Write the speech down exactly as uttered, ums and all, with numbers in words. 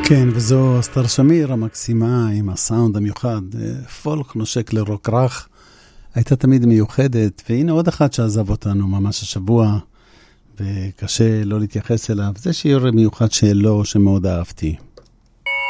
כן, וזו אסתר שמיר המקסימה עם הסאונד המיוחד, פולק נושק לרוק רך, הייתה תמיד מיוחדת, והנה עוד אחד שעזב אותנו ממש השבוע, וקשה לא להתייחס אליו, זה שיר מיוחד שלו שמאוד אהבתי.